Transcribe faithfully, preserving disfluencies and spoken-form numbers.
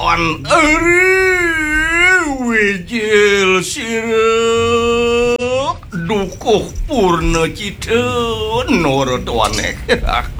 tawan wijil sirup dukuh purna citeun nurut waneh